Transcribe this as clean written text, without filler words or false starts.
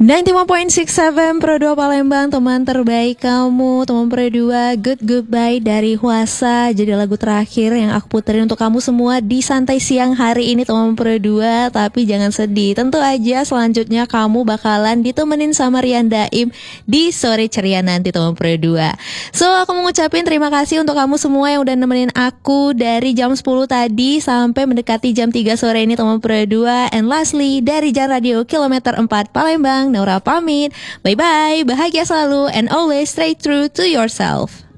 91.67 Pro 2 Palembang, teman terbaik kamu, teman Pro 2, Good Goodbye dari Hwasa. Jadi lagu terakhir yang aku puterin untuk kamu semua di santai siang hari ini, teman Pro 2. Tapi jangan sedih, tentu aja selanjutnya kamu bakalan ditemenin sama Rian Daim di sore ceria nanti, teman Pro 2. So, aku mau ngucapin terima kasih untuk kamu semua yang udah nemenin aku dari jam 10 tadi sampai mendekati jam 3 sore ini, teman Pro 2. And lastly, dari Jan Radio Kilometer 4 Palembang, Naura pamit. Bye-bye, bahagia selalu, and always stay true to yourself.